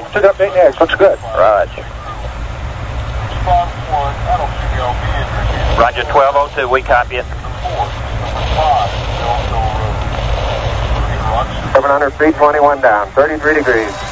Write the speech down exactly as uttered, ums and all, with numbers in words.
Took up eight eggs. Looks good. Roger. Roger, twelve oh two, we copy it. seven hundred feet, twenty-one down, thirty-three degrees.